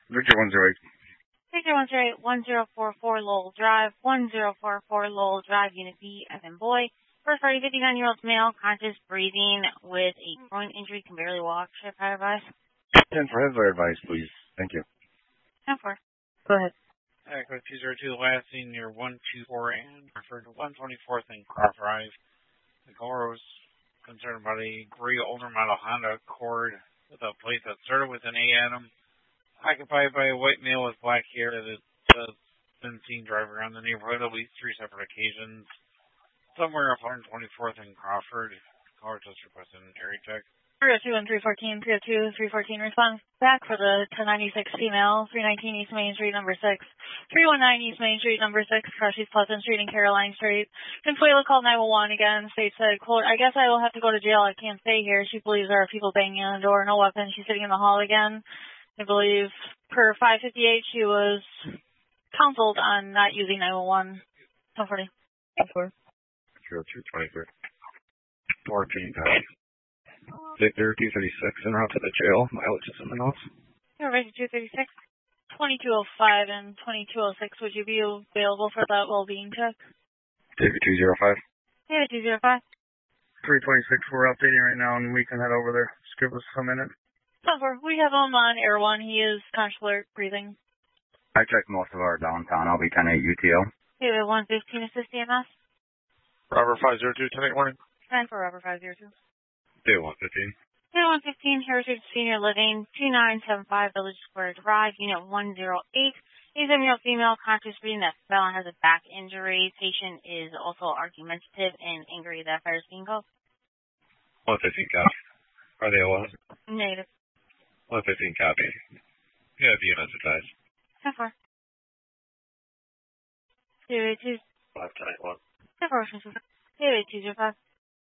Victor 108. Victor 108, 1044 Lowell Drive, 1044 Lowell Drive, Unit B, as in boy. First party, 59-year-old male, conscious, breathing, with a groin injury, can barely walk. Should I prior advise? 10 for headlight advice, please. Thank you. 10-4. Go ahead. Code 202, last seen near 124 and referred to 124th and Crawford Drive. The caller was concerned about a gray older model Honda Accord with a plate that started with an A Adam, occupied by a white male with black hair that has been seen driving around the neighborhood at least 3 separate occasions. Somewhere off 124th and Crawford. Caller just requested an area check. 302 and 314, 302, 314, response back for the 1096 female, 319 East Main Street, number 6, 319 East Main Street, number 6, Crush East Pleasant Street and Caroline Street. Consuela called 911 again. State said, quote, I guess I will have to go to jail. I can't stay here. She believes there are people banging on the door. No weapon. She's sitting in the hall again. I believe per 558, she was counseled on not using 911. 1040. 0223. 14, Victor 236 en route to the jail. Mileage is in the notes. You're ready, 236. 2205 and 2206. Would you be available for that well-being check? David 205. David 205. 326. We're updating right now, and we can head over there. Just give us a minute. We have him on Air 1. He is conscious alert, breathing. I checked most of our downtown. I'll be 10-8 UTO. David 115, assist EMS. Robert 502, 10-8 warning. 9 for Robert 502. David 115. David 115, Heritage Senior Living, 2975 Village Square Drive, Unit 108. He's a male female, conscious breathing that fell and has a back injury. Patient is also argumentative and angry that fire is being called. 115 copy. Are they alive? Negative. 115 copy. Yeah, be advertised. 10-4. David 2. 5-1. 10-4. David 205.